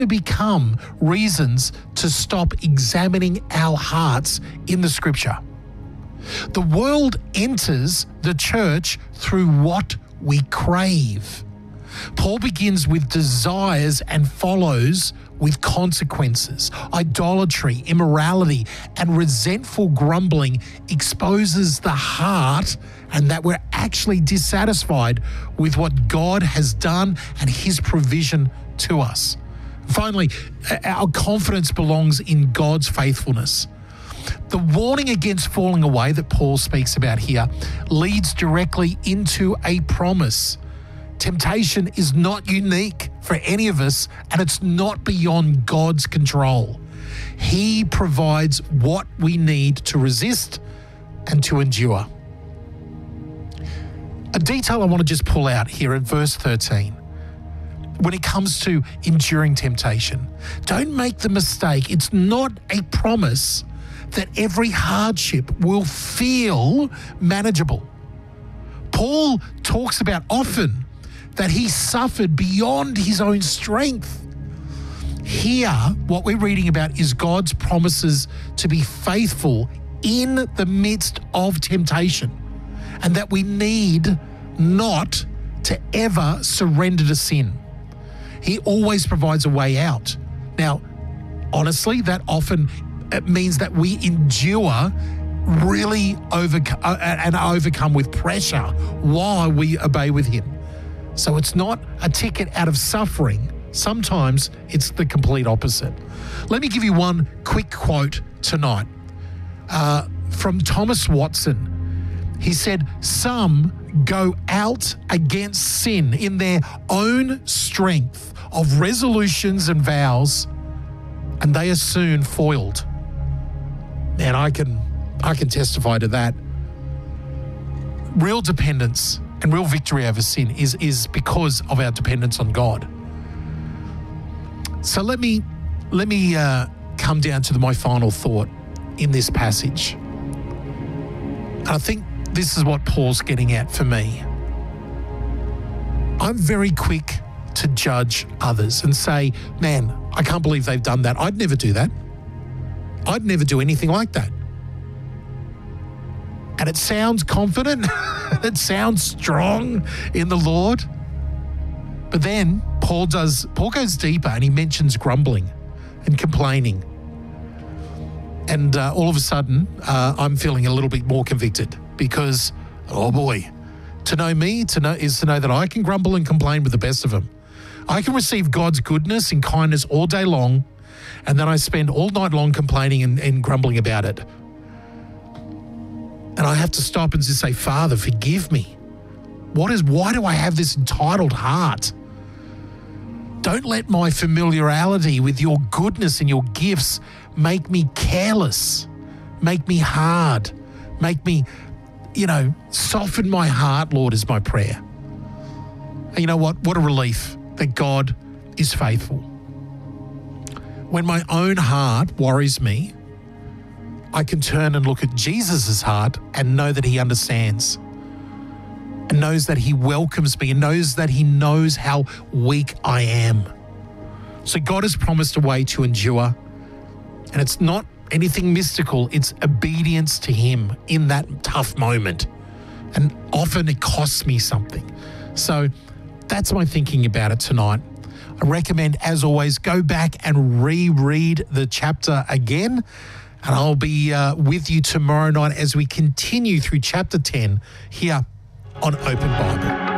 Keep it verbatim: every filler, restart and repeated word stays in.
become reasons to stop examining our hearts in the Scripture. The world enters the church through what we crave. Paul begins with desires and follows with consequences. Idolatry, immorality, and resentful grumbling exposes the heart and that we're actually dissatisfied with what God has done and His provision to us. Finally, our confidence belongs in God's faithfulness. The warning against falling away that Paul speaks about here leads directly into a promise. Temptation is not unique for any of us, and it's not beyond God's control. He provides what we need to resist and to endure. A detail I want to just pull out here in verse thirteen. When it comes to enduring temptation, don't make the mistake. It's not a promise that every hardship will feel manageable. Paul talks about often that he suffered beyond his own strength. Here, what we're reading about is God's promises to be faithful in the midst of temptation, and that we need not to ever surrender to sin. He always provides a way out. Now, honestly, that often it means that we endure really overcome uh, and overcome with pressure while we obey with Him. So it's not a ticket out of suffering. Sometimes it's the complete opposite. Let me give you one quick quote tonight uh, from Thomas Watson. He said, "Some go out against sin in their own strength of resolutions and vows, and they are soon foiled." And I can, I can testify to that. Real dependence and real victory over sin is, is because of our dependence on God. So let me, let me uh, come down to the, my final thought in this passage. And I think this is what Paul's getting at for me. I'm very quick to judge others and say, man, I can't believe they've done that. I'd never do that. I'd never do anything like that. And it sounds confident. It sounds strong in the Lord. But then Paul does, Paul goes deeper and he mentions grumbling and complaining. And uh, all of a sudden, uh, I'm feeling a little bit more convicted because, oh boy, to know me to know is to know that I can grumble and complain with the best of them. I can receive God's goodness and kindness all day long, and then I spend all night long complaining and, and grumbling about it. And I have to stop and just say, Father, forgive me. What is, why do I have this entitled heart? Don't let my familiarity with your goodness and your gifts make me careless, make me hard, make me, you know, soften my heart, Lord, is my prayer. And you know what? What a relief that God is faithful. When my own heart worries me, I can turn and look at Jesus' heart and know that He understands and knows that He welcomes me and knows that He knows how weak I am. So God has promised a way to endure, and it's not anything mystical. It's obedience to Him in that tough moment. And often it costs me something. So that's my thinking about it tonight. I recommend, as always, go back and reread the chapter again. And I'll be uh, with you tomorrow night as we continue through chapter ten here on Open Bible.